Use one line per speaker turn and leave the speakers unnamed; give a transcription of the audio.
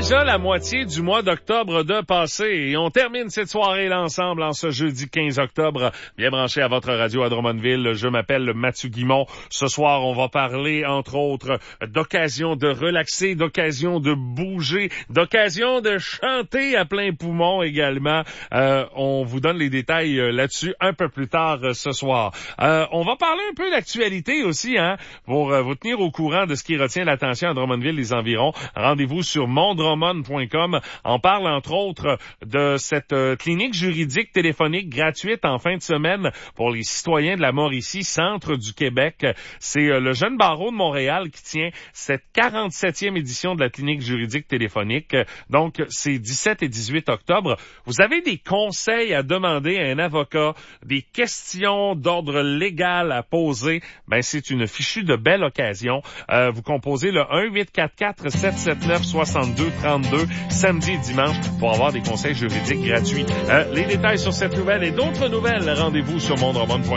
déjà la moitié du mois d'octobre de passé et on termine cette soirée-là ensemble en ce jeudi 15 octobre. Bien branché à votre radio à Drummondville. Je m'appelle Mathieu Guimont. Ce soir, on va parler, entre autres, d'occasion de relaxer, d'occasion de bouger, d'occasion de chanter à plein poumon également. On vous donne les détails là-dessus un peu plus tard ce soir. On va parler un peu d'actualité aussi, pour vous tenir au courant de ce qui retient l'attention à Drummondville, les environs. Rendez-vous sur mondrummond.com. On parle entre autres de cette clinique juridique téléphonique gratuite en fin de semaine pour les citoyens de la Mauricie, centre du Québec. C'est le Jeune Barreau de Montréal qui tient cette 47e édition de la clinique juridique téléphonique. Donc, c'est 17 et 18 octobre. Vous avez des conseils à demander à un avocat, des questions d'ordre légal à poser. Ben, c'est une fichue de belle occasion. Vous composez le 1-844-779-6232 samedi et dimanche pour avoir des conseils juridiques gratuits. Les détails sur cette nouvelle et d'autres nouvelles, rendez-vous sur mondrummond.com.